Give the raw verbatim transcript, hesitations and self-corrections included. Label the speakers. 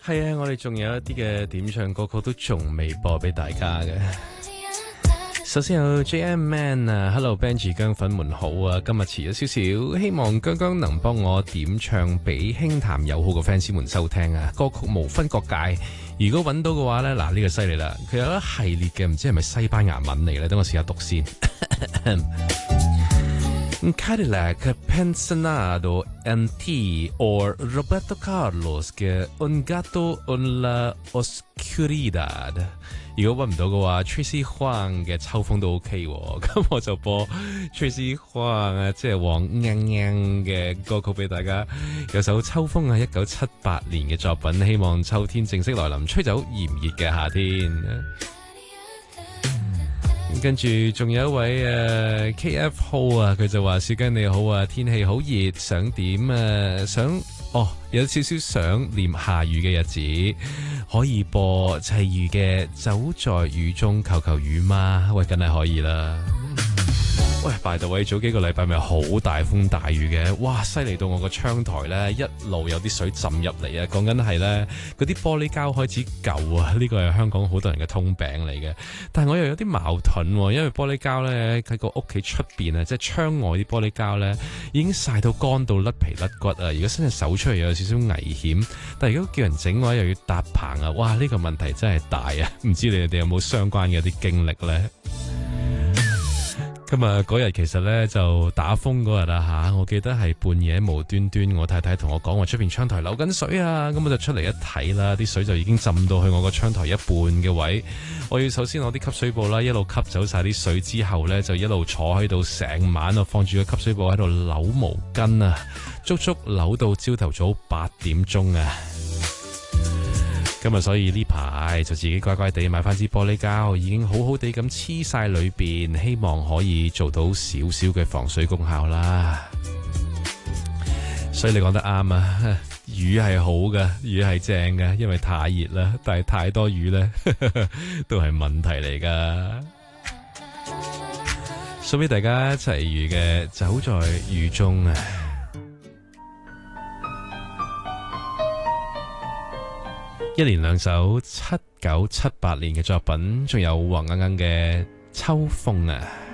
Speaker 1: 係啊，我哋仲有一啲嘅點唱歌曲都仲未播俾大家嘅。首先有 J M Man 啊 ，Hello Benji 姜粉們好啊，今日遲咗少少，希望姜姜能幫我點唱俾輕談友好嘅 fans 們收聽啊，歌曲無分各界，如果揾到嘅話呢，嗱呢個犀利啦，佢有一系列嘅，唔知係咪西班牙文嚟咧，等我試下讀先。Cadillac Pensionado N T or Roberto Carlos 嘅 Un Gato en la Oscuridad， 如果揾唔到嘅話 Tracy Huang 嘅秋風都 OK 喎，咁我就播 Tracy Huang 啊，即係黃鶯鶯嘅歌曲俾大家。有首秋風係一九七八年嘅作品，希望秋天正式來臨，吹走炎熱嘅夏天。跟住仲有一位誒、uh, K F 號啊，佢就話小雞你好啊，天氣好熱，想點啊？想哦，有少少想念下雨嘅日子，可以播齊豫嘅走在雨中求求雨嗎？喂，梗係可以啦。喂，by the way，早幾個禮拜咪好大風大雨嘅，哇，犀利到我個窗台咧一路有啲水浸入嚟啊！講緊係咧嗰啲玻璃膠開始舊啊，呢個係香港好多人嘅通病嚟嘅。但係我又有啲矛盾，因為玻璃膠咧喺個屋企出邊啊，即係窗外啲玻璃膠咧已經曬到乾到甩皮甩骨啊！如果伸隻手出嚟有少少危險，但係如果叫人整嘅話又要搭棚啊，哇！呢個問題真係大啊！唔知你哋有冇相關嘅啲經歷咧？今日嗰日其實咧就打風嗰日啦吓，我記得係半夜無端端我太太同我講話出邊窗台流緊水啊，咁我就出嚟一睇啦，啲水就已經浸到去我個窗台一半嘅位，我要首先攞啲吸水布啦，一路吸走晒啲水之後咧，就一路坐喺度成晚啊，放住個吸水布喺度扭毛巾啊，足足扭到朝頭早八點鐘啊！今日所以呢排就自己乖乖地買翻支玻璃膠，已經好好地咁黐晒裏邊，希望可以做到少少嘅防水功效啦。所以你講得啱啊，雨係好嘅，雨係正嘅，因為太熱啦，但係太多雨呢都係問題嚟噶。送俾大家一齊雨嘅走在雨中啊！一連兩首七九七八年嘅作品，仲有黃鶯鶯嘅秋風啊！